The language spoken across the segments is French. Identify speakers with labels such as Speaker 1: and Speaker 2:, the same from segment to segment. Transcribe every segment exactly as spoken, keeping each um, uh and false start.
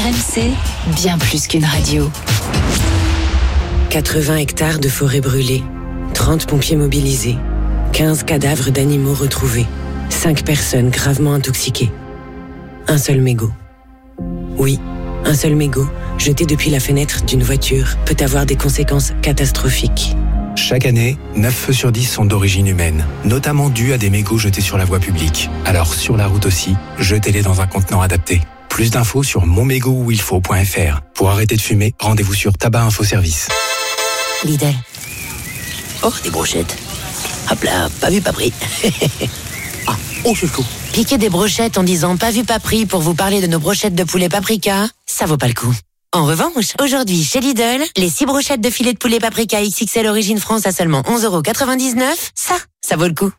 Speaker 1: M C, bien plus qu'une radio.
Speaker 2: quatre-vingts hectares de forêt brûlée, trente pompiers mobilisés, quinze cadavres d'animaux retrouvés, cinq personnes gravement intoxiquées. Un seul mégot. Oui, un seul mégot, jeté depuis la fenêtre d'une voiture, peut avoir des conséquences catastrophiques.
Speaker 3: Chaque année, neuf feux sur dix sont d'origine humaine, notamment dus à des mégots jetés sur la voie publique. Alors sur la route aussi, jetez-les dans un contenant adapté. Plus d'infos sur mon mégot où il faut point f r. Pour arrêter de fumer, rendez-vous sur Tabac Info Service.
Speaker 4: Lidl. Oh, des brochettes. Hop là, pas vu, pas pris. Ah, oh, je le coup. Piquer des brochettes en disant pas vu, pas pris pour vous parler de nos brochettes de poulet paprika, ça vaut pas le coup. En revanche, aujourd'hui, chez Lidl, les six brochettes de filet de poulet paprika X X L Origine France à seulement onze euros quatre-vingt-dix-neuf, ça, ça vaut le coup.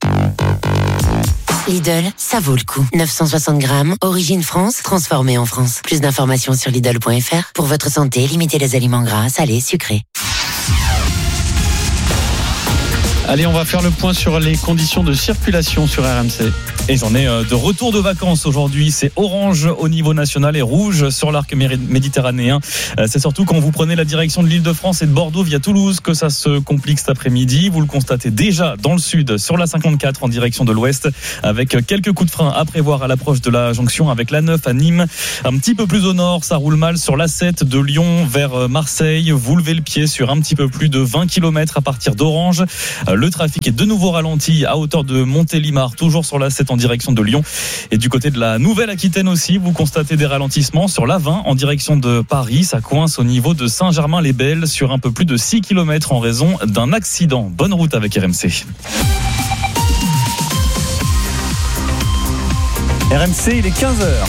Speaker 4: Lidl, ça vaut le coup. neuf cent soixante grammes, Origine France, transformé en France. Plus d'informations sur Lidl point f r. Pour votre santé, limitez les aliments gras, salés, sucrés.
Speaker 5: Allez, on va faire le point sur les conditions de circulation sur R M C. Et j'en ai de retour de vacances aujourd'hui. C'est orange au niveau national et rouge sur l'arc méditerranéen. C'est surtout quand vous prenez la direction de l'Île-de-France et de Bordeaux via Toulouse que ça se complique cet après-midi. Vous le constatez déjà dans le sud, sur la cinquante-quatre en direction de l'ouest, avec quelques coups de frein à prévoir à l'approche de la jonction avec l'A neuf à Nîmes. Un petit peu plus au nord, ça roule mal sur l'A sept de Lyon vers Marseille. Vous levez le pied sur un petit peu plus de vingt kilomètres à partir d'Orange. Le trafic est de nouveau ralenti à hauteur de Montélimar, toujours sur l'A sept en direction de Lyon. Et du côté de la Nouvelle-Aquitaine aussi, vous constatez des ralentissements sur l'A vingt en direction de Paris. Ça coince au niveau de Saint-Germain-les-Belles sur un peu plus de six kilomètres en raison d'un accident. Bonne route avec R M C. R M C, il est quinze heures.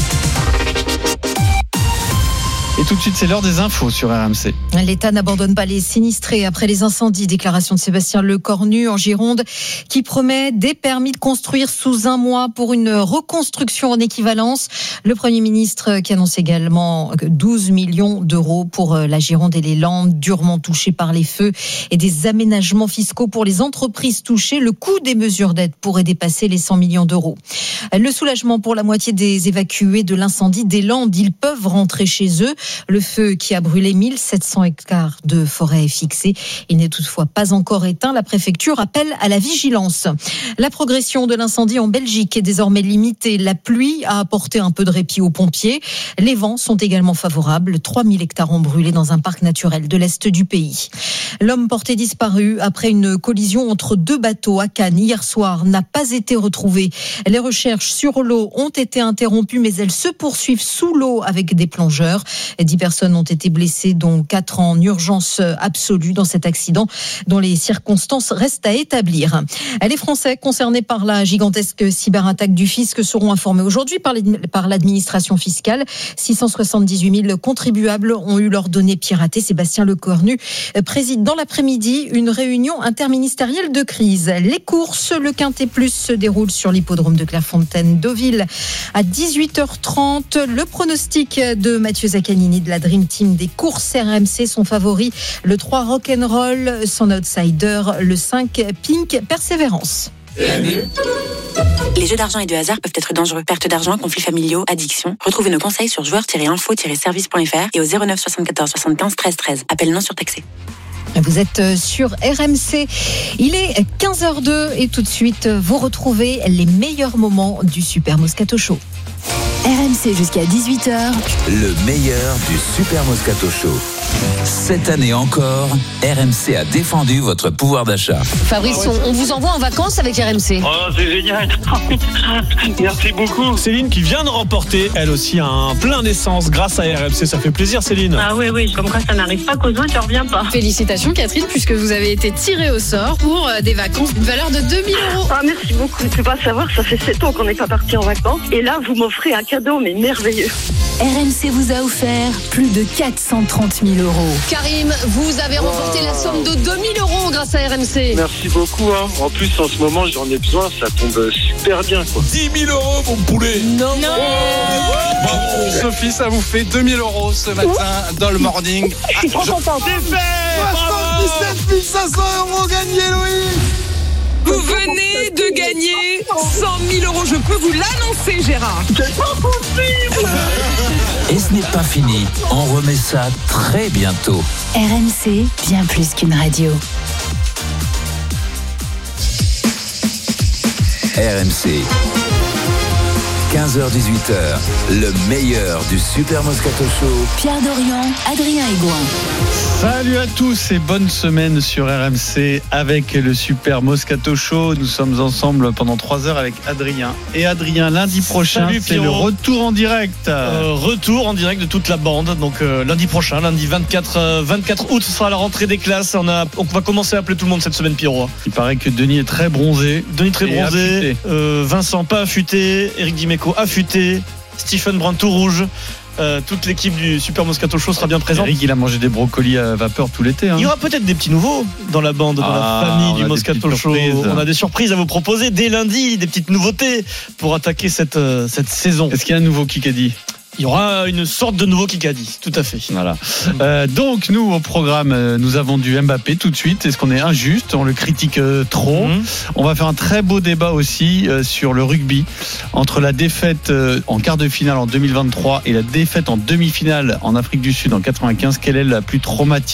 Speaker 5: Et tout de suite, c'est l'heure des infos sur R M C.
Speaker 6: L'État n'abandonne pas les sinistrés après les incendies. Déclaration de Sébastien Lecornu en Gironde qui promet des permis de construire sous un mois pour une reconstruction en équivalence. Le Premier ministre qui annonce également douze millions d'euros pour la Gironde et les Landes durement touchées par les feux et des aménagements fiscaux pour les entreprises touchées. Le coût des mesures d'aide pourrait dépasser les cent millions d'euros. Le soulagement pour la moitié des évacués de l'incendie des Landes. Ils peuvent rentrer chez eux. Le feu qui a brûlé mille sept cents hectares de forêt est fixé. Il n'est toutefois pas encore éteint. La préfecture appelle à la vigilance. La progression de l'incendie en Belgique est désormais limitée. La pluie a apporté un peu de répit aux pompiers. Les vents sont également favorables. trois mille hectares ont brûlé dans un parc naturel de l'Est du pays. L'homme porté disparu après une collision entre deux bateaux à Cannes hier soir n'a pas été retrouvé. Les recherches sur l'eau ont été interrompues, mais elles se poursuivent sous l'eau avec des plongeurs. Dix personnes ont été blessées, dont quatre en urgence absolue dans cet accident, dont les circonstances restent à établir. Les Français concernés par la gigantesque cyberattaque du fisc seront informés aujourd'hui par l'administration fiscale. six cent soixante-dix-huit mille contribuables ont eu leurs données piratées. Sébastien Lecornu préside dans l'après-midi une réunion interministérielle de crise. Les courses, le Quintet Plus se déroule sur l'hippodrome de Clairefontaine-Deauville à dix-huit heures trente. Le pronostic de Mathieu Zaccanini de la Dream Team des courses R M C, son favori, le trois Rock'n'Roll, son outsider, le cinq Pink Persévérance.
Speaker 7: Les jeux d'argent et de hasard peuvent être dangereux. Perte d'argent, conflits familiaux, addiction. Retrouvez nos conseils sur joueurs tiret info tiret service point f r et au zéro neuf soixante-quatorze soixante-quinze treize treize. Appel non surtaxé.
Speaker 6: Vous êtes sur R M C. Il est quinze heures deux et tout de suite, vous retrouvez les meilleurs moments du Super Moscato Show.
Speaker 1: R M C jusqu'à dix-huit heures.
Speaker 8: Le meilleur du Super Moscato Show. Cette année encore, R M C a défendu votre pouvoir d'achat.
Speaker 9: Fabrice, on, on vous envoie en vacances avec R M C.
Speaker 10: Oh, c'est génial. Merci beaucoup.
Speaker 5: Céline qui vient de remporter, elle aussi, un plein d'essence grâce à R M C. Ça fait plaisir, Céline.
Speaker 10: Ah oui, oui, comme quoi ça n'arrive pas qu'aux uns, tu reviens pas.
Speaker 9: Félicitations, Catherine, puisque vous avez été tirée au sort pour des vacances d'une valeur de deux mille euros.
Speaker 10: Ah, merci beaucoup. Tu peux pas savoir, ça fait sept ans qu'on n'est pas parti en vacances. Et là, vous m'offrez un cadeau, mais merveilleux.
Speaker 1: R M C vous a offert plus de quatre cent trente mille euros.
Speaker 9: Karim, vous avez remporté wow. la somme de deux mille euros grâce à R M C.
Speaker 11: Merci beaucoup. Hein. En plus, en ce moment, j'en ai besoin. Ça tombe super bien, quoi.
Speaker 12: dix mille euros, mon poulet.
Speaker 9: Non. non.
Speaker 12: Oh. Bravo, Sophie, ça vous fait deux mille euros ce matin oh. dans le morning.
Speaker 10: Je suis trop contente.
Speaker 12: soixante-dix-sept mille cinq cents euros gagnés, Louis.
Speaker 9: Vous venez de gagner cent mille euros. Je peux vous l'annoncer, Gérard.
Speaker 10: C'est pas possible.
Speaker 8: Et ce n'est pas fini, on remet ça très bientôt.
Speaker 1: R M C, bien plus qu'une radio.
Speaker 8: R M C, quinze heures dix-huit heures, le meilleur du Super Moscato Show.
Speaker 1: Pierre Dorian, Adrien Aigouin.
Speaker 5: Salut à tous et bonne semaine sur R M C avec le Super Moscato Show. Nous sommes ensemble pendant trois heures avec Adrien. Et Adrien, lundi prochain,
Speaker 13: Salut,
Speaker 5: c'est le retour en direct.
Speaker 13: Euh, retour en direct de toute la bande. Donc euh, lundi prochain, lundi vingt-quatre, euh, vingt-quatre août, ce sera la rentrée des classes. On, a, on va commencer à appeler tout le monde cette semaine, Pierrot.
Speaker 5: Il paraît que Denis est très bronzé.
Speaker 13: Denis très bronzé. Euh, Vincent pas affûté. Eric Dimeco affûté. Stephen Brun tout rouge. Euh, toute l'équipe du Super Moscato Show sera bien présente.
Speaker 5: Eric, il a mangé des brocolis à vapeur tout l'été. Hein.
Speaker 13: Il y aura peut-être des petits nouveaux dans la bande, dans
Speaker 5: ah,
Speaker 13: la famille du Moscato Show. On a des surprises à vous proposer dès lundi, des petites nouveautés pour attaquer cette, euh, cette saison.
Speaker 5: Est-ce qu'il y a un nouveau Kikadi ?
Speaker 13: Il y aura une sorte de nouveau Kikadi, tout à fait.
Speaker 5: Voilà. Euh, donc nous au programme, euh, nous avons du Mbappé tout de suite. Est-ce qu'on est injuste ? On le critique euh, trop. Mmh. On va faire un très beau débat aussi euh, sur le rugby entre la défaite euh, en quart de finale en deux mille vingt-trois et la défaite en demi-finale en Afrique du Sud en quatre-vingt-quinze. Quelle est la plus traumatisante ?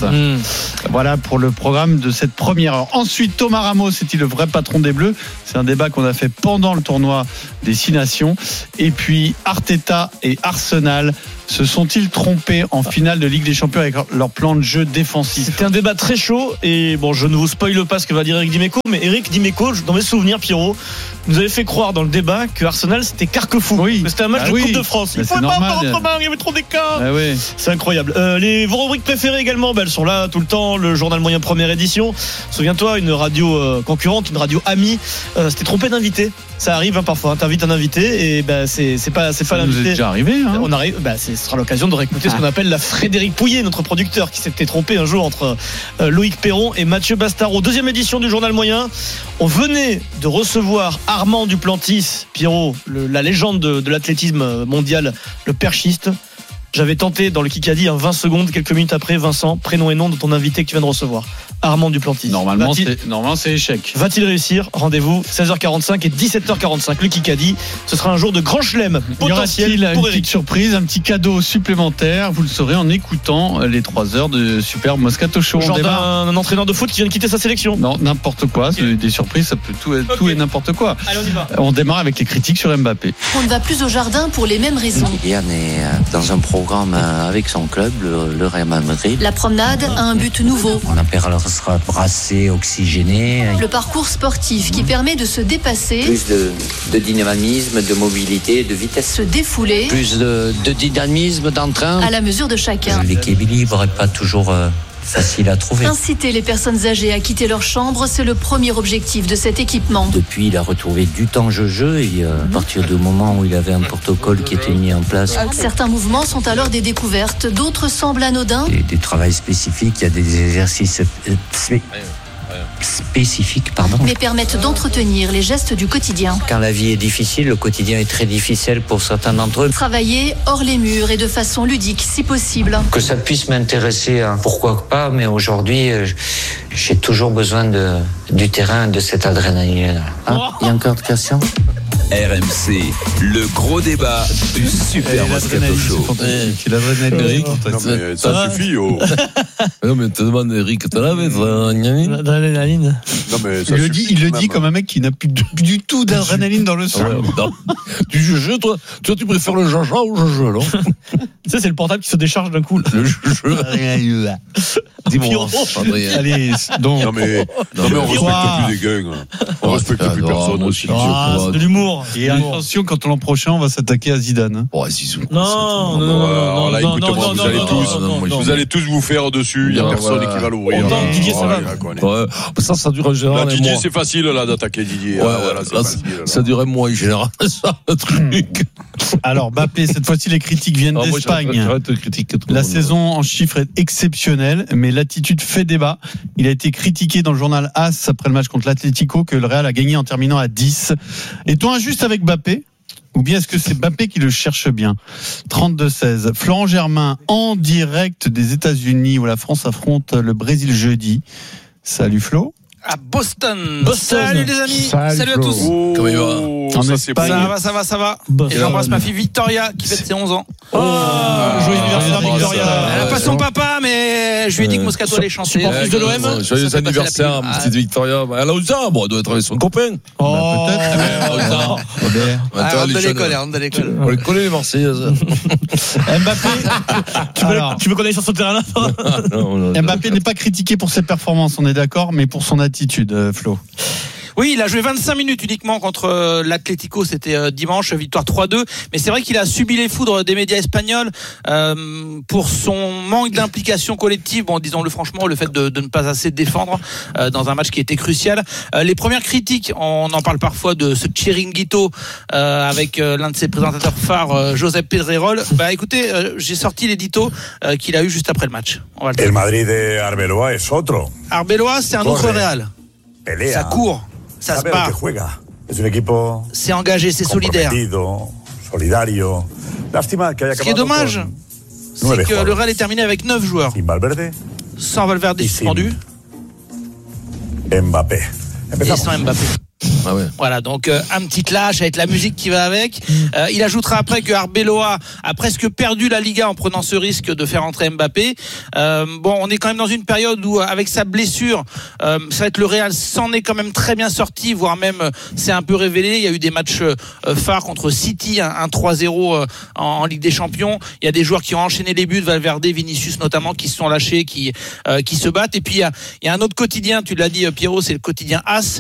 Speaker 5: mmh. Voilà pour le programme de cette première heure. Ensuite, Thomas Ramos est-il le vrai patron des Bleus ? C'est un débat qu'on a fait pendant le tournoi des Six Nations. Et puis Arteta et Arsenal se sont-ils trompés en finale de Ligue des Champions avec leur plan de jeu défensif ?
Speaker 13: C'était un débat très chaud et bon, je ne vous spoile pas ce que va dire Eric Dimeco, mais Eric Dimeco, dans mes souvenirs, Pierrot, nous avait fait croire dans le débat que Arsenal c'était carquefou.
Speaker 5: Oui.
Speaker 13: C'était un match ah de oui. Coupe de France. Il ne pouvait pas avoir autrement, il y avait trop d'écart.
Speaker 5: Ah oui.
Speaker 13: C'est incroyable. Euh, les vos rubriques préférées également, bah, elles sont là tout le temps. Le journal moyen première édition. Souviens-toi, une radio euh, concurrente, une radio amie, euh, s'était trompé d'invité. Ça arrive hein, parfois. T'invites un invité et bah, c'est c'est pas c'est
Speaker 5: ça
Speaker 13: pas
Speaker 5: nous
Speaker 13: l'invité.
Speaker 5: Est déjà arrivé. Hein.
Speaker 13: On arrive. Bah, c'est, ce sera l'occasion de réécouter ah. ce qu'on appelle la Frédéric Pouillet, notre producteur, qui s'était trompé un jour entre euh, Loïc Perron et Mathieu Bastaro. Deuxième édition du journal moyen. On venait de recevoir Armand Duplantis, Pierrot, le, la légende de, de l'athlétisme mondial, le perchiste. J'avais tenté dans le Kikadi en vingt secondes, quelques minutes après, Vincent, prénom et nom de ton invité que tu viens de recevoir. Armand Duplantis.
Speaker 5: Normalement, c'est, normalement c'est échec.
Speaker 13: Va-t-il réussir ? Rendez-vous seize heures quarante-cinq et dix-sept heures quarante-cinq. Le Kikadi, ce sera un jour de grand chelem potentiel.
Speaker 5: Y aura-t-il
Speaker 13: pour
Speaker 5: une petite surprise, un petit cadeau supplémentaire ? Vous le saurez en écoutant les trois heures de Super Moscato Show.
Speaker 13: Genre d'un un entraîneur de foot qui vient de quitter sa sélection.
Speaker 5: Non, n'importe quoi. Okay. Des surprises, ça peut tout, okay. tout et n'importe quoi.
Speaker 13: Allez, on y va.
Speaker 5: On démarre avec les critiques sur Mbappé.
Speaker 14: On ne va plus au jardin pour les mêmes raisons.
Speaker 15: Kylian est dans un programme avec son club, le, le Real Madrid.
Speaker 14: La promenade a un but nouveau.
Speaker 15: On appellera sera brassé, oxygéné.
Speaker 14: Le parcours sportif qui permet de se dépasser.
Speaker 15: Plus de, de dynamisme, de mobilité, de vitesse.
Speaker 14: Se défouler.
Speaker 15: Plus de, de dynamisme, d'entrain.
Speaker 14: À la mesure de chacun.
Speaker 15: L'équilibre n'est pas toujours euh, facile à trouver.
Speaker 14: Inciter les personnes âgées à quitter leur chambre, c'est le premier objectif de cet équipement.
Speaker 15: Depuis, il a retrouvé du temps jeu-jeu et euh, à partir du moment où il avait un protocole qui était mis en place.
Speaker 14: Certains mouvements sont alors des découvertes, d'autres semblent anodins.
Speaker 15: Des, des travails spécifiques, il y a des exercices euh, spé- spécifiques, pardon.
Speaker 14: Mais permettent d'entretenir les gestes du quotidien.
Speaker 15: Quand la vie est difficile, le quotidien est très difficile pour certains d'entre eux.
Speaker 14: Travailler hors les murs et de façon ludique, si possible.
Speaker 15: Que ça puisse m'intéresser, hein, pourquoi pas, mais aujourd'hui, euh, j'ai toujours besoin de, du terrain, de cette adrénaline. Hein, il y a encore de questions ?
Speaker 8: R M C, le gros débat du Super Moscato Show.
Speaker 5: C'est l'adrénaline, Eric.
Speaker 16: Non, mais ça suffit, oh.
Speaker 17: Non, mais te demande, Eric, t'as la
Speaker 13: l'adrénaline.
Speaker 16: Non, mais ça
Speaker 5: il le dit, il le dit comme un mec qui n'a plus du, du tout d'adrénaline dans le sang.
Speaker 17: Du jeu, toi, toi, tu préfères le jaja ou le jeu, non?
Speaker 13: Ça, c'est le portable qui se décharge d'un coup.
Speaker 17: Le jeu.
Speaker 13: Dis-moi,
Speaker 5: Adrien. Allez, donc.
Speaker 16: Non, mais, non, mais on respecte plus les gangs. On respecte plus personne aussi.
Speaker 13: Ah, c'est de l'humour.
Speaker 5: Et attention, quand l'an prochain, on va s'attaquer à Zidane.
Speaker 17: Oh, Zizou.
Speaker 13: Non, non, non.
Speaker 16: Là, écoute-moi, vous allez tous, vous allez tous vous faire dessus. Il n'y a personne qui va l'ouvrir.
Speaker 13: Didier, ça va.
Speaker 17: Ça, ça dure en général.
Speaker 16: Didier, c'est facile, là, d'attaquer Didier.
Speaker 17: Ça dure un mois, en général. Ça, le truc.
Speaker 5: Alors, Mbappé, cette fois-ci, les critiques viennent d'Espagne. La saison en chiffres est exceptionnelle, mais l'attitude fait débat. Il a été critiqué dans le journal As après le match contre l'Atlético que le Real a gagné en terminant à dix. Est-on injuste avec Mbappé ? Ou bien est-ce que c'est Mbappé qui le cherche bien ? trente-deux seize. Florent Germain en direct des États-Unis où la France affronte le Brésil jeudi. Salut Flo.
Speaker 12: À Boston.
Speaker 13: Boston.
Speaker 12: Salut les amis.
Speaker 5: Salut,
Speaker 12: Salut à tous.
Speaker 16: Oh,
Speaker 17: comment il va ?
Speaker 5: En
Speaker 16: ça,
Speaker 5: Espagne.
Speaker 12: Ça va, ça va, ça va.
Speaker 13: Boston.
Speaker 12: Et j'embrasse ma fille Victoria qui fête ses onze ans.
Speaker 13: Oh, joyeux anniversaire Victoria.
Speaker 18: Elle n'a pas son papa, mais je lui ai dit que Moscato allait chanter.
Speaker 13: Supportrice de l'O M.
Speaker 17: Joyeux anniversaire, petite Victoria. Elle a osé, bon, elle doit être avec son copain.
Speaker 13: Oh,
Speaker 17: peut-être.
Speaker 18: On de l'école, on de l'école.
Speaker 17: On les connaît les Marseillaises.
Speaker 13: Mbappé, tu veux, tu veux qu'on aille sur ce terrain-là? Mbappé n'est pas critiqué pour ses performances, on est d'accord, mais pour son attitude, Flo.
Speaker 18: Oui, il a joué vingt-cinq minutes uniquement contre l'Atlético, c'était dimanche, victoire trois deux. Mais c'est vrai qu'il a subi les foudres des médias espagnols euh, pour son manque d'implication collective. Bon, disons-le franchement, le fait de, de ne pas assez défendre euh, dans un match qui était crucial. Euh, les premières critiques, on en parle parfois de ce chiringuito euh, avec euh, l'un de ses présentateurs phares, euh, Josep Pedrerol. Bah écoutez, euh, j'ai sorti l'édito euh, qu'il a eu juste après le match. On va le
Speaker 19: El Madrid de Arbeloa es otro.
Speaker 18: Arbeloa, c'est un autre Real.
Speaker 19: Pelea.
Speaker 18: Ça court. Ça se bat. C'est engagé, c'est solidaire. Ce qui est dommage, c'est que le Real est terminé avec neuf joueurs. Sans Valverde suspendu.
Speaker 19: Mbappé.
Speaker 18: Et sans Mbappé.
Speaker 17: Ah ouais.
Speaker 18: Voilà, donc euh, un petit clash avec la musique qui va avec. Euh, il ajoutera après que Arbeloa a presque perdu la Liga en prenant ce risque de faire entrer Mbappé. Euh, bon, on est quand même dans une période où, avec sa blessure, euh, ça va être le Real s'en est quand même très bien sorti, voire même euh, c'est un peu révélé. Il y a eu des matchs euh, phares contre City, un, un trois zéro euh, en, en Ligue des Champions. Il y a des joueurs qui ont enchaîné les buts, Valverde, Vinicius notamment, qui se sont lâchés, qui euh, qui se battent. Et puis il y a, il y a un autre quotidien, tu l'as dit Pierrot, c'est le quotidien As,